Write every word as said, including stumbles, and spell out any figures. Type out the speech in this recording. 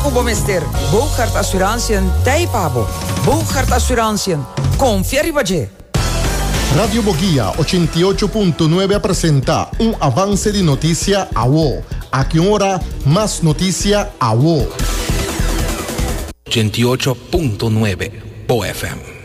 Ako bomester, Bouchard Assurantiën, Taipabo. Bouchard Assurantiën, confiar y valle. Radio Boguía ochenta y ocho punto nueve presenta un avance de noticia a vos. A qué hora más noticia a vos. ochenta y ocho punto nueve Bo F M.